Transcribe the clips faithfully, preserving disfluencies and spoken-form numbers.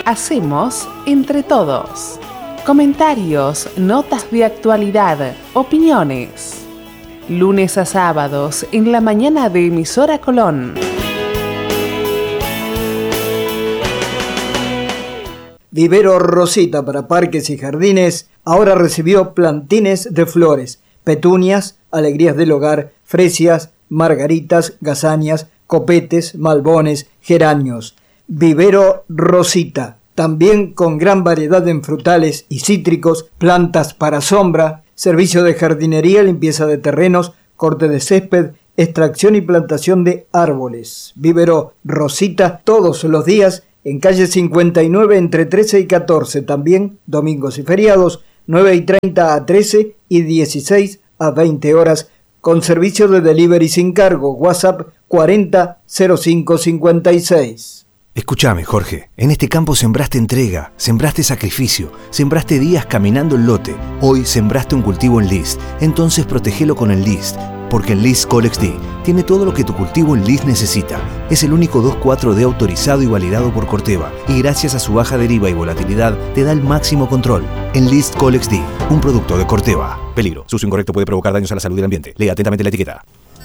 hacemos entre todos. Comentarios, notas de actualidad, opiniones. Lunes a sábados en la mañana de Emisora Colón. Vivero Rosita para parques y jardines ahora recibió plantines de flores, petunias, alegrías del hogar, fresias, margaritas, gazañas, copetes, malbones, geranios. Vivero Rosita, también con gran variedad en frutales y cítricos, plantas para sombra, servicio de jardinería, limpieza de terrenos, corte de césped, extracción y plantación de árboles. Vivero Rosita todos los días en calle cincuenta y nueve entre trece y catorce, también domingos y feriados, nueve y treinta a trece y dieciséis a veinte horas, con servicio de delivery sin cargo. WhatsApp cuarenta cero cinco cincuenta y seis. Escúchame, Jorge, en este campo sembraste entrega, sembraste sacrificio, sembraste días caminando el lote. Hoy sembraste un cultivo en List, entonces protégelo con el List, porque el List Colex D tiene todo lo que tu cultivo en List necesita. Es el único dos cuatro D autorizado y validado por Corteva, y gracias a su baja deriva y volatilidad te da el máximo control. En List Colex D, un producto de Corteva. Peligro, su uso incorrecto puede provocar daños a la salud del ambiente. Lea atentamente la etiqueta.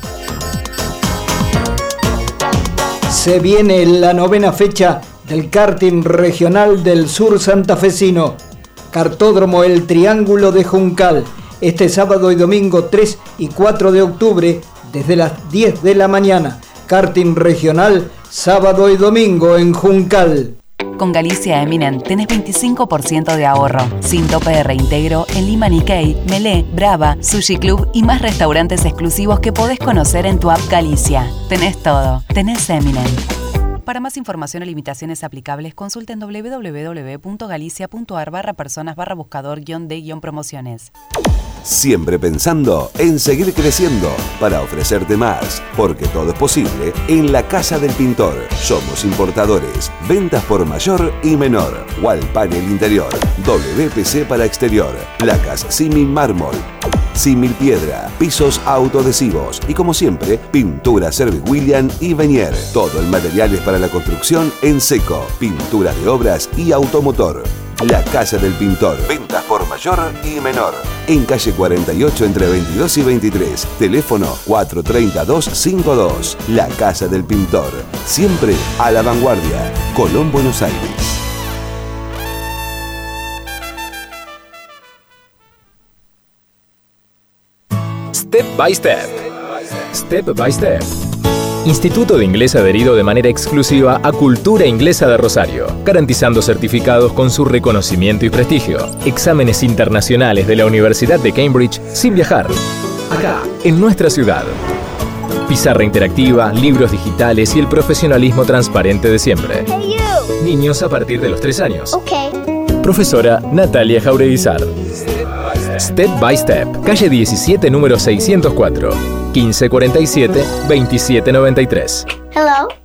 Se viene la novena fecha del karting regional del sur santafesino. Kartódromo El Triángulo de Juncal. Este sábado y domingo tres y cuatro de octubre desde las diez de la mañana. Karting regional sábado y domingo en Juncal. Con Galicia Eminent tenés veinticinco por ciento de ahorro, sin tope de reintegro en Lima Nikkei, Melé, Brava, Sushi Club y más restaurantes exclusivos que podés conocer en tu app Galicia. Tenés todo, tenés Eminent. Para más información o limitaciones aplicables, consulta en doble u doble u doble u punto galicia punto a r barra personas barra buscador guión de guión promociones. Siempre pensando en seguir creciendo para ofrecerte más, porque todo es posible en la Casa del Pintor. Somos importadores, ventas por mayor y menor, wall panel interior, W P C para exterior, placas símil mármol, símil piedra, pisos autoadhesivos y como siempre, pintura Service William y Venier. Todo el material es para la construcción en seco, pinturas de obras y automotor. La Casa del Pintor. Ventas por mayor y menor. En calle cuarenta y ocho entre veintidós y veintitrés. Teléfono cuatro tres dos cinco dos. La Casa del Pintor. Siempre a la vanguardia. Colón, Buenos Aires. Step by Step. Step by Step. Instituto de Inglés adherido de manera exclusiva a Cultura Inglesa de Rosario, garantizando certificados con su reconocimiento y prestigio. Exámenes internacionales de la Universidad de Cambridge sin viajar. Acá, en nuestra ciudad. Pizarra interactiva, libros digitales y el profesionalismo transparente de siempre. Hey you. Niños a partir de los tres años. Okay. Profesora Natalia Jaureguizar. Step by Step, calle diecisiete, número seiscientos cuatro, quince cuarenta y siete, veintisiete noventa y tres. Hello.